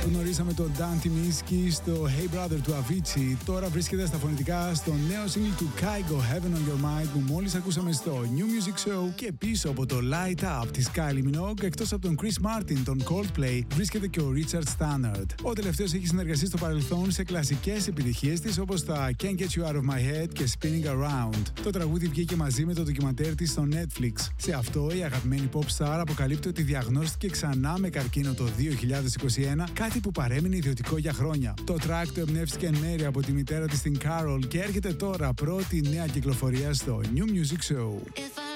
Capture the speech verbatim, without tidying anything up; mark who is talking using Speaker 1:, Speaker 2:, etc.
Speaker 1: που γνωρίσαμε τον Dante Miski στο Hey Brother του Avicii, τώρα βρίσκεται στα φωνητικά στο νέο single του Kygo, Heaven on Your Mind, που μόλις ακούσαμε στο New Music Show. Και πίσω από το Light Up της Kylie Minogue, εκτός από τον Chris Martin, τον Coldplay, βρίσκεται και ο Richard Stannard. Ο τελευταίος έχει συνεργαστεί στο παρελθόν σε κλασικές επιτυχίες της όπως τα Can't Get You Out of My Head και Spinning Around. Το τραγούδι βγήκε μαζί με το ντοκιμαντέρ της στο Netflix. Σε αυτό η αγαπημένη pop star αποκαλύπτει ότι διαγνώστηκε ξανά με καρκίνο το δύο χιλιάδες είκοσι ένα, κάτι που παρέμεινε ιδιωτικό για χρόνια. Το track το εμπνεύστηκε εν μέρει από τη μητέρα της την Carol και έρχεται τώρα πρώτη νέα κυκλοφορία στο New Music Show.